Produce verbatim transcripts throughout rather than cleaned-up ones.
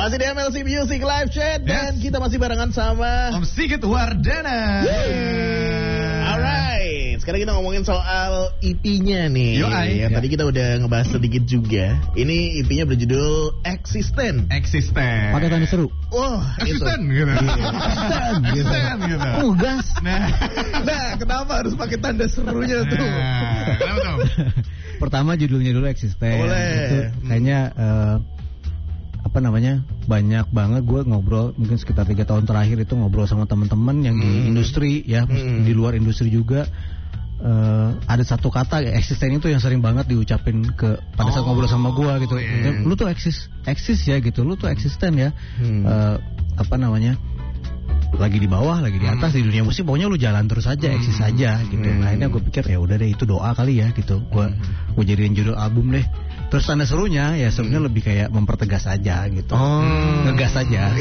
Masih di M L C Music Live Chat. Dan Yes. kita masih barengan sama Om Sigit Wardana. Alright, sekarang kita ngomongin soal E P-nya nih. Yoi. Ya, tadi kita udah ngebahas sedikit juga. Ini E P-nya berjudul Eksisten. Eksisten. Pakai tanda seru. Wah, itu. Eksisten gitu. Eksisten gitu. Eksisten gitu. Oh, gas. Nah, Nah, kenapa harus pakai tanda serunya tuh? nah, kenapa tuh? Pertama judulnya dulu Eksisten. Boleh. Itu kayaknya eh, apa namanya, banyak banget gue ngobrol, mungkin sekitar tiga tahun terakhir itu ngobrol sama teman-teman yang di Hmm. industri ya, Hmm. di luar industri juga. Eh, ada satu kata eksisten itu yang sering banget diucapin ke pada saat Oh, ngobrol sama gue gitu. iya. Ya, lu tuh eksis eksis ya gitu, lu tuh eksisten ya. Hmm. Eh, apa namanya, lagi di bawah, lagi di atas, di dunia musik pokoknya lu jalan terus aja, eksis aja gitu. Hmm. Nah, akhirnya gue pikir ya udah deh, itu doa kali ya gitu. Gue gue jadiin judul album deh. Terus tanda serunya ya sebenarnya lebih kayak mempertegas aja gitu. Oh. Ngegas aja.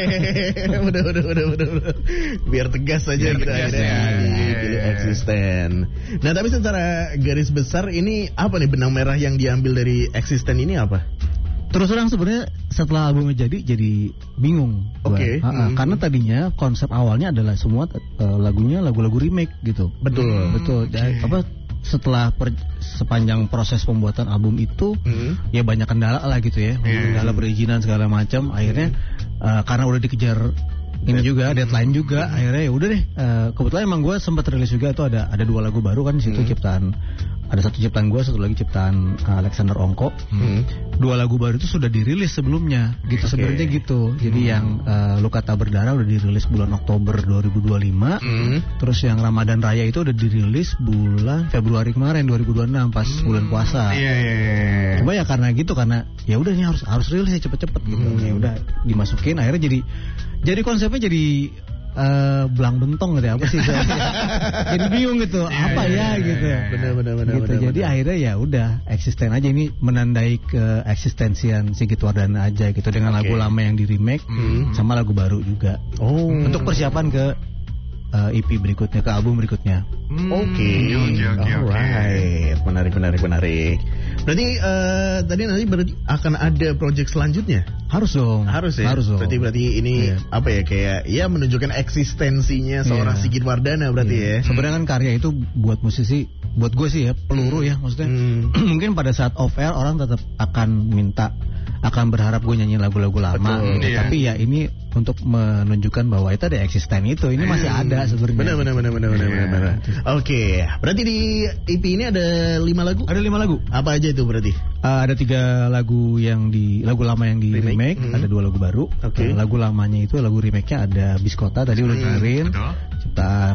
Iya, udah, udah, udah, udah, udah. Biar tegas aja Biar gitu tegas akhirnya. ya. Iya, jadi Eksisten. Nah, tapi secara garis besar ini apa nih benang merah yang diambil dari Eksisten ini apa? Terus terang sebenarnya setelah albumnya jadi jadi bingung. gua. Oke. Ha-ha, Hmm. Karena tadinya konsep awalnya adalah semua eh, lagunya lagu-lagu remake gitu. Betul. Betul. Dan Oke. apa setelah per- sepanjang proses pembuatan album itu Hmm. ya banyak kendala lah gitu ya, Iya. kendala perizinan segala macam. Akhirnya eh, karena udah dikejar ini juga deadline juga, akhirnya ya udah deh. eh, kebetulan emang gue sempat rilis juga tuh ada ada dua lagu baru kan di situ, ciptaan, ada satu ciptaan gue, satu lagi ciptaan eh, Alexander Ongko. Hmm. Dua lagu baru itu sudah dirilis sebelumnya gitu. Oke. Sebenarnya gitu. Jadi yang eh, Luka Tak Berdarah udah dirilis bulan Oktober dua ribu dua puluh lima. Hmm. Terus yang Ramadan Raya itu udah dirilis bulan Februari kemarin dua ribu dua puluh enam pas bulan puasa. Iya, iya, iya. Cuma ya karena gitu, karena ya udah ini harus harus rilis ya cepet-cepet gitu. Ya udah dimasukin, akhirnya jadi jadi konsepnya jadi eh, belang bentong gitu ya, apa sih? Jadi bingung gitu, apa ya gitu. Benar, benar, benar, Gitu. benar, Jadi benar. akhirnya ya udah eksisten aja, ini menandai keeksistensian Sigit Wardana aja gitu, dengan Oke. lagu lama yang di remake Hmm. sama lagu baru juga. Oh. Untuk persiapan ke eh, E P berikutnya, ke album berikutnya. Hmm, Oke, Oke, oke, oke. alright, menarik, menarik, menarik. Berarti eh, tadi nanti berarti akan ada project selanjutnya? Harus dong. Harus ya. Harus dong. Berarti berarti ini Iya. apa ya, kayak ya menunjukkan eksistensinya seorang Iya. Sigit Wardana berarti Iya. ya. Sebenarnya kan karya itu buat musisi, buat gue sih ya peluru ya, maksudnya. Hmm. Mungkin pada saat off air orang tetap akan minta, akan berharap gue nyanyi lagu-lagu lama Betul. gitu. Iya. Tapi ya ini untuk menunjukkan bahwa itu ada eksisten itu, ini masih ada sebenarnya. Benar, benar, benar, benar, benar, Iya. benar, benar. Oke, berarti di E P ini ada lima lagu. Ada lima lagu. Apa aja itu berarti? Uh, ada tiga lagu yang di lagu lama yang di Remake. remake, Hmm. ada dua lagu baru. Oke. Uh, lagu lamanya itu, lagu remake-nya ada Biskota tadi udah dengerin, Betul. ciptaan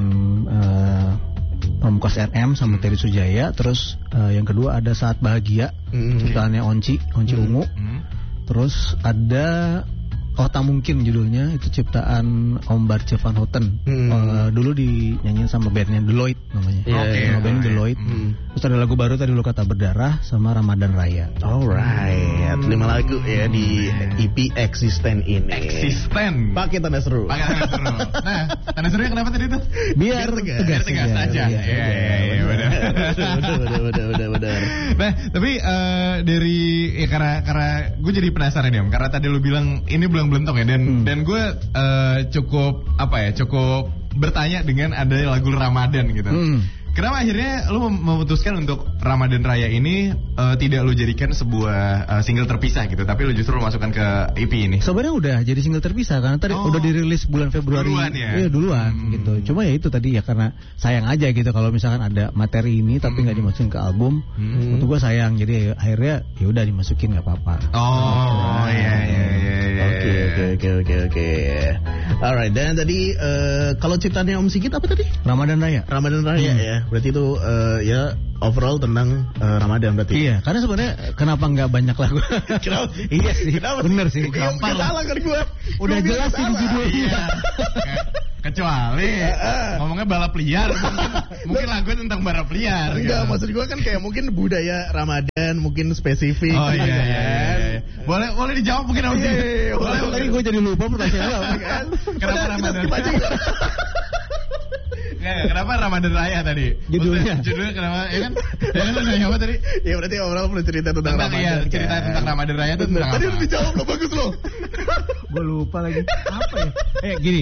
uh, Pamungkas R M sama Terry Sujaya. Terus uh, yang kedua ada Saat Bahagia, Hmm. ciptaannya Onci, Onci Ungu. Hmm. Terus ada Oh Tak Mungkin judulnya, itu ciptaan Om Barce Van Houten. Hmm. Uh, dulu dinyanyiin sama bandnya Deloitte namanya. Iya, Oke, iya. Nama bandnya oke. Deloitte. Hmm. Terus ada lagu baru tadi Luka Tak Berdarah sama Ramadan Raya. Alright, lima lagu ya di E P Eksisten ini. Eksisten. Pakai tanda seru. Pakai tanda seru. Nah, tanda serunya kenapa tadi tuh? Biar, Biar tegas. tegas, Biar tegas aja. Iya, iya, iya, benar. Benar, benar, benar, benar, benar. Nah, tapi eh, dari ya karena karena gue jadi penasaran ya, Om. Karena tadi lu bilang ini belang belentong ya, dan Hmm. dan gue eh, cukup apa ya, cukup bertanya dengan ada lagu Ramadan gitu. Hmm. Kenapa akhirnya lu mem- memutuskan untuk Ramadan Raya ini eh, tidak lu jadikan sebuah eh, single terpisah gitu, tapi lu justru lu masukkan ke E P ini? Sebenarnya udah jadi single terpisah karena tadi Oh. udah dirilis bulan Februari. Duluan ya? Iya duluan Hmm. gitu. Cuma ya itu tadi ya, karena sayang aja gitu kalau misalkan ada materi ini tapi nggak dimasukin ke album. Hmm. Untuk gue sayang, jadi akhirnya ya udah dimasukin, nggak apa-apa. Oh, iya iya iya iya. Oke, oke, oke, oke, oke. Alright, dan tadi eh, kalau ciptaannya Om Sigit apa tadi? Ramadan Raya. Ramadan Raya Hmm. ya. Berarti itu eh, ya overall tentang eh, Ramadan berarti. Iya, karena sebenarnya kenapa nggak banyak lagu? Kenapa? Iya sih, Kenapa? bener sih. Iya, Gampang nggak lah. salah kan gue. Udah jelas sih di judulnya. Iya. Ke- Kecuali ngomongnya balap liar, mungkin, mungkin lagu tentang balap liar. Enggak, gitu. maksud gue kan kayak mungkin budaya Ramadan mungkin spesifik. Oh iya gitu iya, kan. iya, iya. Boleh boleh dijawab mungkin Om Iya, Sigit? iya, iya, Boleh. boleh. Tadi gue jadi lupa pertanyaan apa kan? Kenapa Udah, kita Ramadan? skip aja. Nggak, kenapa Ramadan Raya tadi? Judulnya. Maksudnya, Judulnya kenapa? Ya kan? Ya kan lu nanya apa tadi? Ya berarti orang perlu cerita tentang, Tentang Ramadan. iya, cerita kan? tentang Ramadan Raya itu Bener. tentang Tadi apa? udah dijawab lo, bagus lo. Gue lupa lagi. Apa ya? Eh gini.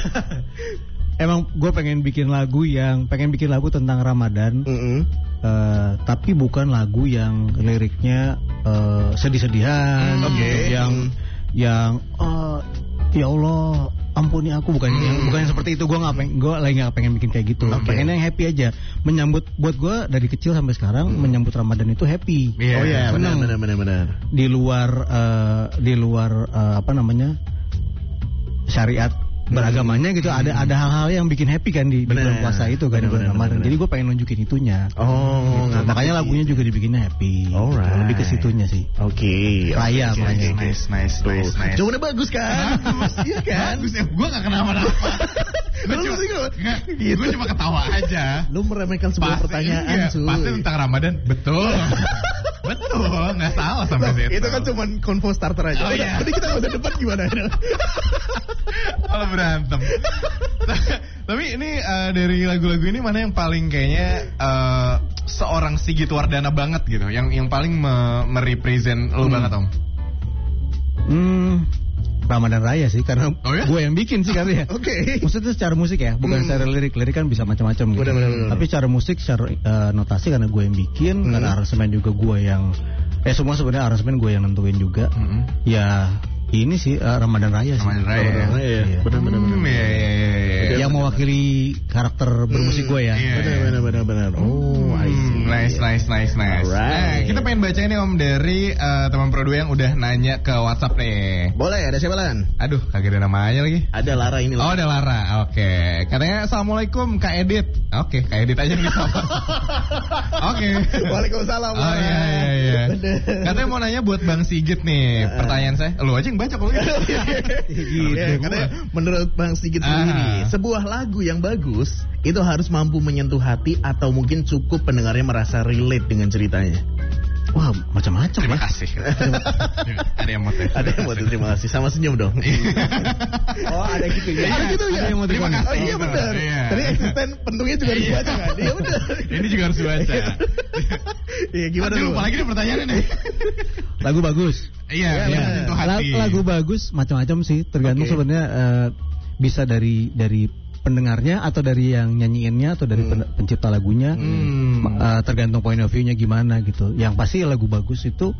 Emang gue pengen bikin lagu yang pengen bikin lagu tentang Ramadan. Mm-hmm. Uh, tapi bukan lagu yang liriknya uh, sedih-sedihan, Hmm, oke. gitu, yang yang uh, ya Allah ampuni aku, bukan Hmm. yang bukan yang seperti itu. Gue nggak pengen, gue lagi nggak pengen bikin kayak gitu. Oke. Pengen yang happy aja. Menyambut buat gue dari kecil sampai sekarang menyambut Ramadan itu happy. Iya. Oh iya, benar Seneng. benar benar benar. Di luar uh, di luar uh, apa namanya syariat beragamanya gitu, ada ada hal-hal yang bikin happy kan di, di Bener. bulan puasa itu kan, di Bener, bulan bener, Ramadan. bener. Jadi gue pengen nunjukin itunya. Oh, Gitu. nggak Makanya ngerti. lagunya juga dibikinnya happy. Alright. Lebih ke situnya sih. Oke. Raya, Oke, makanya. oke, oke. Nice, nice, Tuh. nice, nice. Jawabannya bagus kan? Bagus, iya kan? Bagus ya, gue gak kenapa-napa. Gue Lu cuma, sih kenapa? nggak, Gitu. gue cuma ketawa aja. Lu meremehkan sebuah Pasti, pertanyaan, iya, cuy. pasti tentang Ramadan, betul. Betul, nggak salah sampai Loh, situ. itu kan cuma konvo starter aja. Oh, iya. Jadi kita nggak usah debat gimana? Malah berantem. Tapi ini uh, dari lagu-lagu ini mana yang paling kayaknya uh, seorang Sigit Wardana banget gitu, yang yang paling me- merepresent lo Hmm. banget Om? Hmm, Ramadan Raya sih, karena Oh, ya? gue yang bikin sih karena ya. Oke. Maksudnya secara musik ya, bukan Hmm. secara lirik. Lirik kan bisa macam-macam gitu. Bener, bener, bener. Tapi secara musik, secara uh, notasi karena gue yang bikin, Hmm. karena aransemen juga gue yang, eh semua sebenarnya aransemen gue yang nentuin juga. Mm-mm. Ya ini sih uh, Ramadan Raya sih. Ramadan Raya. Ramadan Raya, Iya. benar benar benar. Hmm, iya, iya, iya, iya. Yang mewakili karakter bermusik gue ya. Iya. Benar benar benar benar. Oh, I see. Hmm, nice, nice, nice, nice. Alright. Nah, kita pengen baca nih Om dari uh, teman Pro dua yang udah nanya ke WhatsApp nih. Boleh, ada siapa Lan? Aduh, kagak ada namanya lagi. Ada Lara ini. Oh, ada Lara. Oke. Katanya Assalamualaikum Kak Edit. Oke, Kak Edit aja nih. Oke. Waalaikumsalam. Oh iya iya iya. Katanya mau nanya buat Bang Sigit nih. Pertanyaan saya. Lu aja yang baca kalau gitu. Gitu. Ya, katanya menurut Bang Sigit sendiri, Ah. sebuah lagu yang bagus itu harus mampu menyentuh hati atau mungkin cukup pendengarnya merasa relate dengan ceritanya. Wah, macam-macam Terima ya. kasih. Ada yang mau teh. Ada yang mau tuh, terima kasih, sama senyum dong. Oh, ada gitu ya. Ada gitu ya. Ada yang mau Terima terima kasih. Oh iya benar. Iya. Tadi asisten pentungnya juga harus Iya. baca kan? Iya benar. Ini juga harus baca. Iya gimana Aduh, tuh? apalagi nih pertanyaannya nih. Lagu bagus. Iya, Iya, yang benar. menyentuh La- hati. lagu bagus macam-macam sih, tergantung Oke. sebenarnya eh, bisa dari dari pendengarnya atau dari yang nyanyiinnya atau dari Hmm. pen- pencipta lagunya. Hmm. Ma- eh, tergantung point of view-nya gimana gitu. Yang pasti lagu bagus itu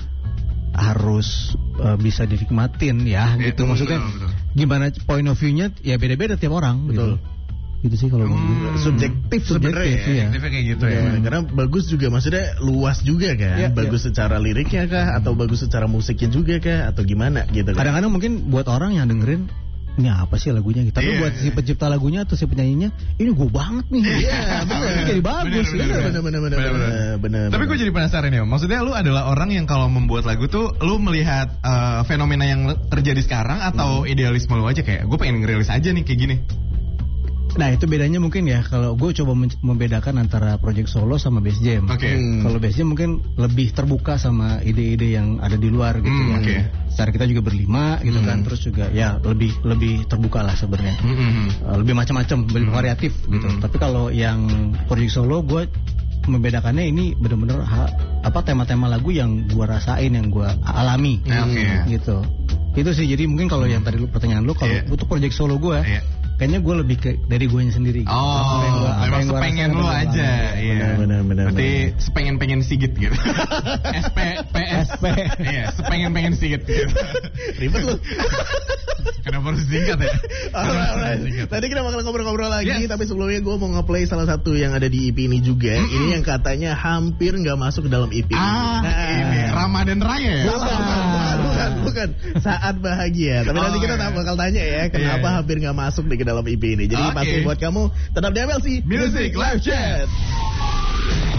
harus eh, bisa dinikmatin ya Iya, gitu. betul, Maksudnya betul. gimana point of view-nya ya beda-beda tiap orang Betul. gitu. Gitu sih kalau Hmm. menurut gue. Subjektif sebenarnya Subjektif, ya. iya. Aktifnya kayak gitu ya. Ya, karena bagus juga maksudnya luas juga kan. Iya, bagus secara liriknya kah atau bagus secara musiknya juga kah atau gimana gitu kan. Kadang-kadang mungkin buat orang yang dengerin ini apa sih lagunya gitu. Tapi Iya. buat si pencipta lagunya atau si penyanyinya, ini gue banget nih. Iya, benar. Ini jadi bagus. Bener, gitu. bener, bener, bener, bener, bener. Tapi gue jadi penasaran ya, Om. Maksudnya lu adalah orang yang kalau membuat lagu tuh lu melihat eh, fenomena yang terjadi sekarang atau idealisme lu aja kayak gue pengen ngerilis aja nih kayak gini. Nah itu bedanya mungkin ya, kalau gue coba men- membedakan antara project solo sama bass jam. Oke. Hmm. Kalau bass jam mungkin lebih terbuka sama ide-ide yang ada di luar gitu Hmm, ya. oke. Secara kita juga berlima gitu Hmm. kan, terus juga ya lebih lebih terbuka lah sebenarnya. Mm-mm. Uh, lebih macam-macam, lebih variatif gitu. Hmm. Tapi kalau yang project solo gue membedakannya ini bener-bener ha- apa tema-tema lagu yang gue rasain, yang gue alami Nah, oke. gitu. Itu sih, jadi mungkin kalau yang tadi lu pertanyaan lu kalau Iya. untuk project solo gue, Iya. kayaknya gue lebih ke dari gue sendiri. Gitu. Oh, Apa yang gua- apa memang yang gua sepengen rasain lu adalah aja, alami. iya. Benar, benar, benar, Berarti benar. sepengen-pengen Sigit gitu. S P P S S P. Iya, sepengen-pengen Sigit gitu. Ribet lu. Kenapa harus singkat ya? Alright, alright. Singkat. Tadi kita bakal ngobrol-ngobrol lagi, Yes. tapi sebelumnya gue mau nge-play salah satu yang ada di E P ini juga. Ini yang katanya hampir nggak masuk ke dalam E P ini. Ah, Nah, ini Ramadan Raya ya? Salah, bukan, bukan, bukan, bukan. Saat bahagia. Tapi Oh, nanti kita iya. bakal tanya ya, kenapa Iya. hampir nggak masuk di ke dalam E P ini. Jadi Oke. pasti buat kamu tetap di M L C Music Live Chat.